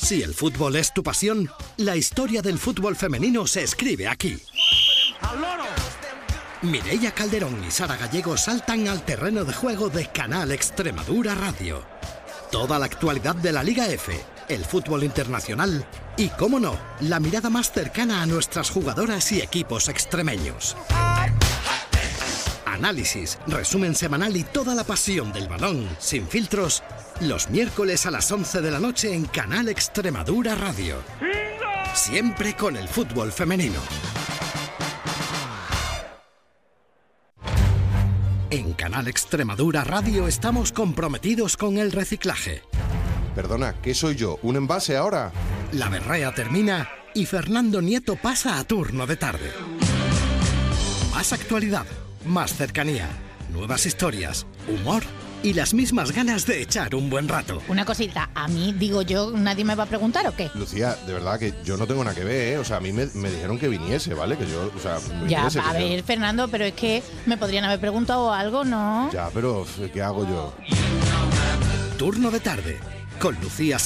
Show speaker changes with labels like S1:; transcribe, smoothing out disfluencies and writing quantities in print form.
S1: Si el fútbol es tu pasión, la historia del fútbol femenino se escribe aquí. Mireia Calderón y Sara Gallego saltan al terreno de juego de Canal Extremadura Radio. Toda la actualidad de la Liga F, el fútbol internacional y, cómo no, la mirada más cercana a nuestras jugadoras y equipos extremeños. Análisis, resumen semanal y toda la pasión del balón, sin filtros, los miércoles a las 11 de la noche en Canal Extremadura Radio. Siempre con el fútbol femenino. En Canal Extremadura Radio estamos comprometidos con el reciclaje.
S2: Perdona, ¿qué soy yo? ¿Un envase ahora?
S1: La berrea termina y Fernando Nieto pasa a turno de tarde. Más actualidad, más cercanía, nuevas historias, humor y las mismas ganas de echar un buen rato.
S3: Una cosita, a mí, digo yo, ¿nadie me va a preguntar o qué?
S2: Lucía, de verdad que yo no tengo nada que ver, ¿eh? O sea, a mí me dijeron que viniese, ¿vale? Que yo, o sea...
S3: Ya, a ver, Fernando, pero es que me podrían haber preguntado algo, ¿no?
S2: Ya, pero ¿qué hago yo?
S1: Turno de tarde, con Lucía